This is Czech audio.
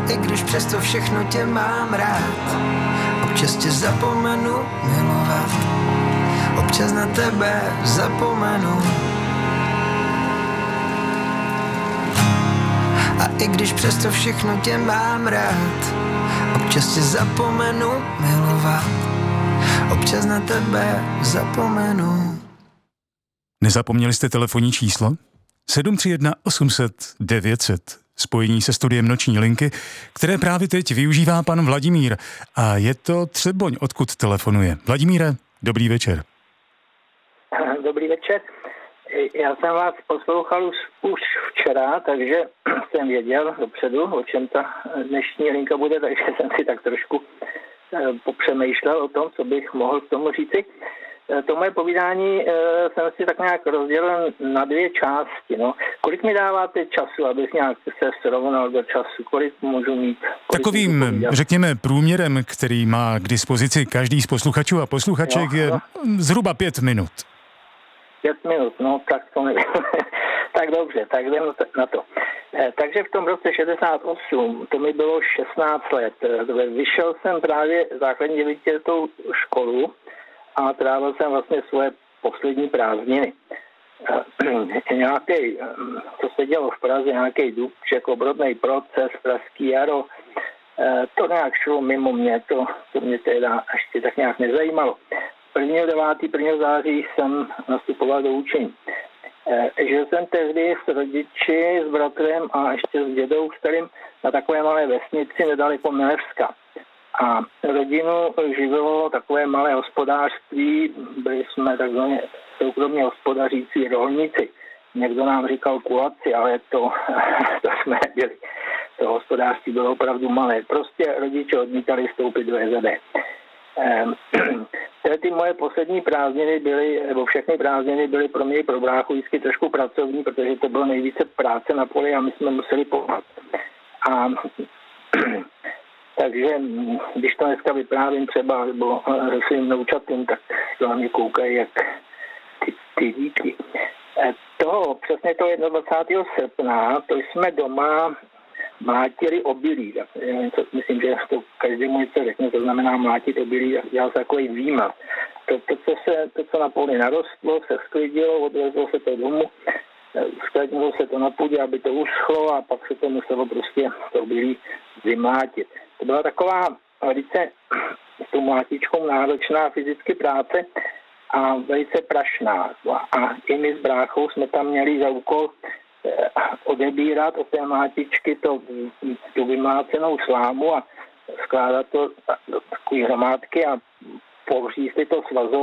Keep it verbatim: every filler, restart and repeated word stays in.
i když přesto všechno tě mám rád, občas tě zapomenu milovat, občas na tebe zapomenu. A i když přesto všechno tě mám rád, občas tě zapomenu milovat, občas na tebe zapomenu. Nezapomněli jste telefonní číslo? sedm tři jedna osm set devět set. Spojení se studiem Noční linky, které právě teď využívá pan Vladimír. A je to Třeboň, odkud telefonuje. Vladimíre, dobrý večer. Dobrý večer. Já jsem vás poslouchal už, už včera, takže jsem věděl dopředu, o čem ta dnešní linka bude, takže jsem si tak trošku popřemýšlel o tom, co bych mohl k tomu říci. To moje povídání jsem si tak nějak rozdělil na dvě části. No. Kolik mi dáváte času, abych nějak se srovnal do času? Kolik můžu mít? Kolik Takovým, řekněme, průměrem, který má k dispozici každý z posluchačů a posluchaček, no, je no. zhruba pět minut. Pět minut, no tak to nevím. Tak dobře, tak jdem na to. Takže v tom roce šedesát osm, to mi bylo šestnáct let. Vyšel jsem právě základní devítiletou školu a trávil jsem vlastně svoje poslední prázdniny. Nějaký, co se dělo v Praze, nějaký Dubček, obrodný proces, pražský jaro, to nějak šlo mimo mě, to, to mě teda ještě tak nějak nezajímalo. prvního devátého prvního září jsem nastupoval do učení. Žil jsem tehdy s rodiči, s bratrem a ještě s dědou starým na takové malé vesnici nedaleko Milevska. A rodinu živilo takové malé hospodářství, byli jsme takzvaně soukromně hospodařící rolníci. Někdo nám říkal kulaci, ale to, to jsme nebyli. To hospodářství bylo opravdu malé. Prostě rodiče odmítali vstoupit do E Z D. Ehm, ty moje poslední prázdniny byly, nebo všechny prázdniny byly pro mě pro bráchu vždycky trošku pracovní, protože to bylo nejvíce práce na poli a my jsme museli pomáhat. A takže když to dneska vyprávím třeba, nebo svým noučatým, tak to mě koukají jak ty, ty díky. Toho, přesně to dvacátého prvního srpna, to jsme doma mlátili obilí. Myslím, že to každému něco řekne, to znamená mlátit obilí, dělal se takový výmaz. To, to, co se, to, co na poli narostlo, se sklidilo, odvezlo se to domů, skladnilo se to na půdě, aby to uschlo a pak se to muselo prostě to obilí vymlátit. To byla taková velice s tou mlátičkou náročná fyzicky práce a velice prašná. A i my s bráchou jsme tam měli za úkol odebírat od té mlátičky to, tu vymlácenou slámu a skládat to do takové hromádky a povříct to svazou